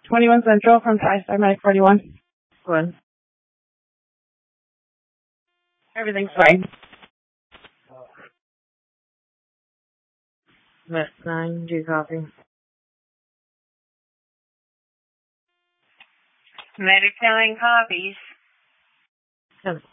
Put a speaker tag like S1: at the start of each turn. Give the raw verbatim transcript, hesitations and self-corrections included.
S1: twenty-one Central from TriStar Medic forty-one.
S2: Good.
S1: Everything's fine.
S2: Met nine, do you copy?
S3: Medic nine copies.
S2: Seven.